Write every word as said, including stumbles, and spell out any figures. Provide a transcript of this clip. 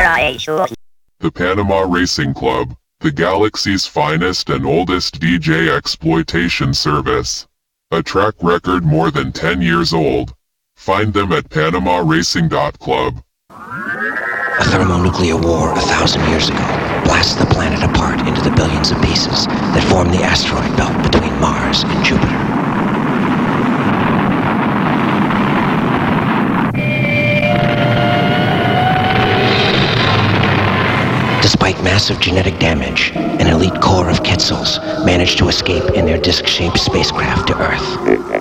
The Panama Racing Club, the galaxy's finest and oldest D J exploitation service. A track record more than ten years old. Find them at panama racing dot club. A thermonuclear war a thousand years ago blasts the planet apart into the billions of pieces that form the asteroid belt between Mars and Jupiter. Despite massive genetic damage, an elite corps of Quetzals managed to escape in their disc-shaped spacecraft to Earth.